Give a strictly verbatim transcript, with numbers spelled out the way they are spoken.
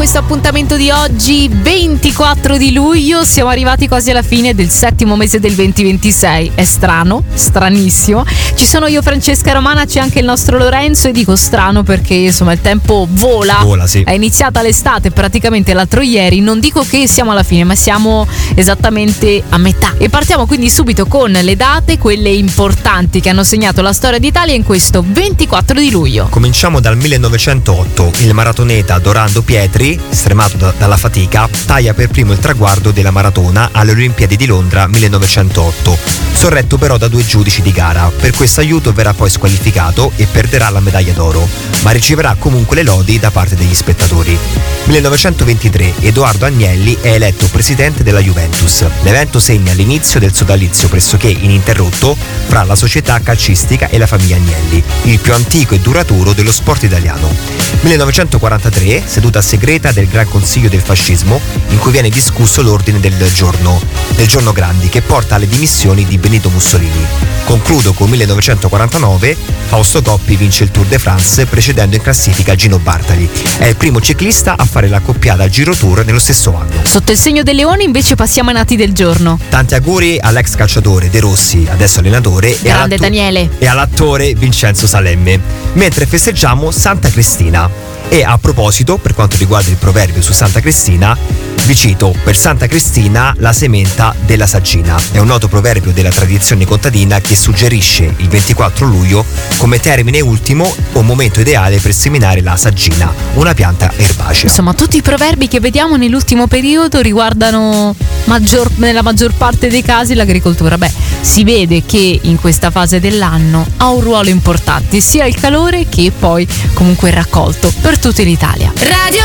Questo appuntamento di oggi, ventiquattro di luglio, siamo arrivati quasi alla fine del settimo mese del duemilaventisei. È strano, stranissimo. Ci sono io, Francesca Romana, c'è anche il nostro Lorenzo, e dico strano perché insomma il tempo vola. Vola, sì. È iniziata l'estate praticamente l'altro ieri. Non dico che siamo alla fine, ma siamo esattamente a metà. E partiamo quindi subito con le date, quelle importanti che hanno segnato la storia d'Italia in questo ventiquattro di luglio. Cominciamo dal millenovecentotto. Il maratoneta Dorando Pietri, stremato da, dalla fatica, taglia per primo il traguardo della maratona alle Olimpiadi di Londra millenovecentotto, sorretto però da due giudici di gara. Per questo aiuto verrà poi squalificato e perderà la medaglia d'oro, ma riceverà comunque le lodi da parte degli spettatori. millenovecentoventitré. Edoardo Agnelli è eletto presidente della Juventus. L'evento segna l'inizio del sodalizio pressoché ininterrotto fra la società calcistica e la famiglia Agnelli, il più antico e duraturo dello sport italiano. millenovecentoquarantatré. Seduta segreta del Gran Consiglio del Fascismo, in cui viene discusso l'ordine del giorno del giorno Grandi, che porta alle dimissioni di Benito Mussolini. Concludo con millenovecentoquarantanove. Fausto Coppi vince il Tour de France, precedendo in classifica Gino Bartali. È il primo ciclista a fare l'accoppiata al Giro Tour nello stesso anno. Sotto il segno del leone invece passiamo ai nati del giorno. Tanti auguri all'ex calciatore De Rossi, adesso allenatore, Grande e, Daniele. e all'attore Vincenzo Salemme, mentre festeggiamo Santa Cristina. E a proposito, per quanto riguarda il proverbio su Santa Cristina, vi cito: per Santa Cristina la sementa della saggina. È un noto proverbio della tradizione contadina che suggerisce il ventiquattro luglio come termine ultimo o momento ideale per seminare la saggina, una pianta erbacea. Insomma, tutti i proverbi che vediamo nell'ultimo periodo riguardano maggior, nella maggior parte dei casi l'agricoltura. Beh, si vede che in questa fase dell'anno ha un ruolo importante sia il calore che poi comunque il raccolto per tutta l'Italia. Radio